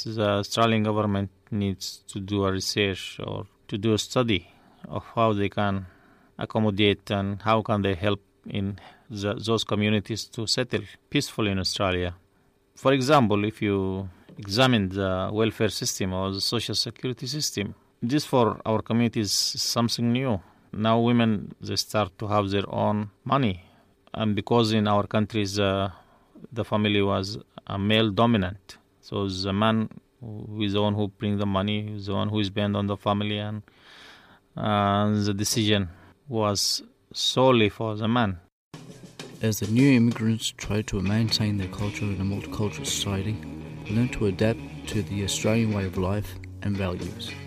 the Australian government needs to do a research or to do a study of how they can accommodate and how can they help in those communities to settle peacefully in Australia. For example, if you examine the welfare system or the social security system, this for our communities is something new. Now women, they start to have their own money. And because in our countries, the family was male dominant. So the man who is the one who brings the money, is the one who is bent on the family, and the decision was solely for the man. As the new immigrants try to maintain their culture in a multicultural society, they learn to adapt to the Australian way of life and values.